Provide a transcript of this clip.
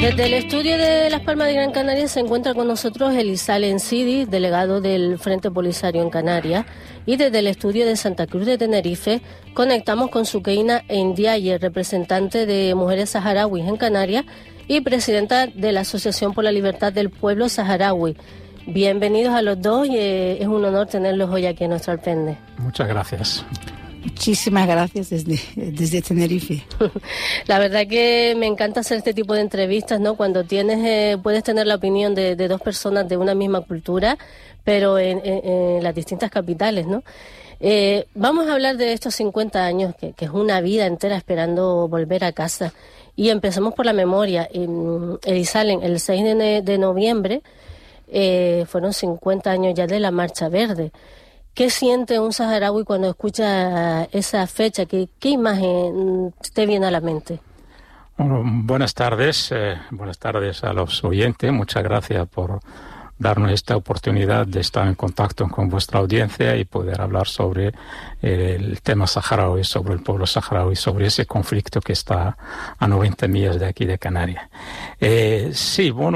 Desde el estudio de Las Palmas de Gran Canaria se encuentra con nosotros Elizalde Sidi, delegado del Frente Polisario en Canarias, y desde el estudio de Santa Cruz de Tenerife conectamos con Sukeina Ndiaye, representante de Mujeres Saharauis en Canarias y presidenta de la Asociación por la Libertad del Pueblo Saharaui. Bienvenidos a los dos y es un honor tenerlos hoy aquí en nuestro Alpende. Muchas gracias. Muchísimas gracias desde Tenerife. La verdad que me encanta hacer este tipo de entrevistas, ¿no? Cuando puedes tener la opinión de dos personas de una misma cultura, pero en las distintas capitales, ¿no? Vamos a hablar de estos 50 años, que es una vida entera esperando volver a casa. Y empezamos por la memoria. Elizalde, el 6 de noviembre fueron 50 años ya de la Marcha Verde. ¿Qué siente un saharaui cuando escucha esa fecha? ¿Qué imagen te viene a la mente? Bueno, buenas tardes a los oyentes. Muchas gracias por darnos esta oportunidad de estar en contacto con vuestra audiencia y poder hablar sobre el tema saharaui, sobre el pueblo saharaui, sobre ese conflicto que está a 90 millas de aquí de Canarias. Sí, bueno.